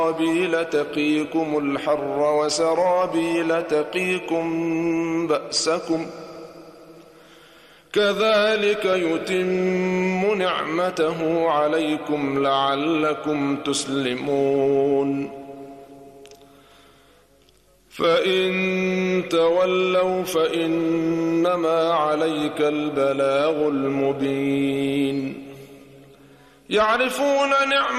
سرابيل تقيكم الحر وسرابيل تقيكم بأسكم كذلك يتم نعمته عليكم لعلكم تسلمون فإن تولوا فإنما عليك البلاغ المبين يعرفون نعمة